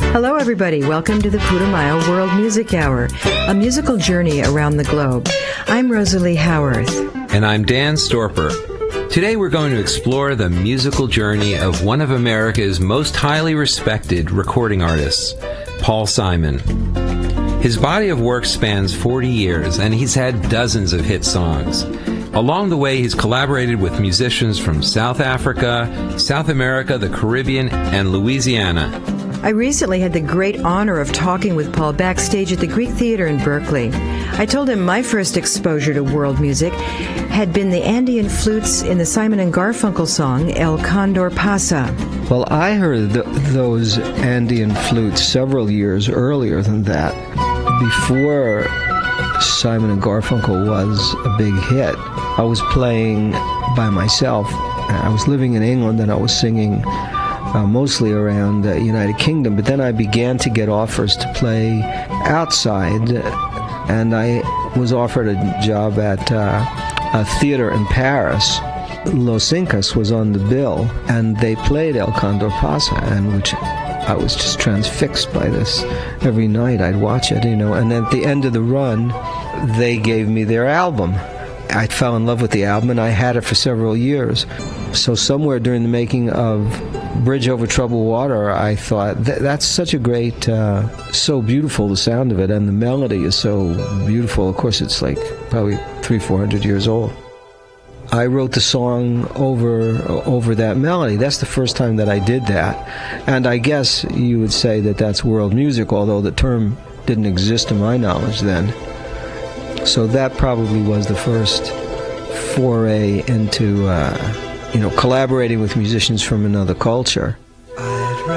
Hello, everybody. Welcome to the Putumayo World Music Hour, a musical journey around the globe. I'm Rosalie Howarth. And I'm Dan Storper. Today we're going to explore the musical journey of one of America's most highly respected recording artists, Paul Simon. His body of work spans 40 years, and he's had dozens of hit songs. Along the way, he's collaborated with musicians from South Africa, South America, the Caribbean, and Louisiana. I recently had the great honor of talking with Paul backstage at the Greek Theater in Berkeley. I told him my first exposure to world music had been the Andean flutes in the Simon and Garfunkel song, El Condor Pasa. Well, I heard those Andean flutes several years earlier than that, before Simon and Garfunkel was a big hit. I was playing by myself. I was living in England and I was singing mostly around the United Kingdom, but then I began to get offers to play outside, and I was offered a job at a theater in Paris. Los Incas was on the bill, and they played El Condor Pasa, and which I was just transfixed by this. Every night I'd watch it, and at the end of the run, they gave me their album. I fell in love with the album, and I had it for several years. So somewhere during the making of Bridge Over Troubled Water, I thought, that's such a great, so beautiful, the sound of it, and the melody is so beautiful. Of course, it's like probably 300-400 years old. I wrote the song over that melody. That's the first time that I did that. And I guess you would say that that's world music, although the term didn't exist to my knowledge then. So that probably was the first foray into, collaborating with musicians from another culture.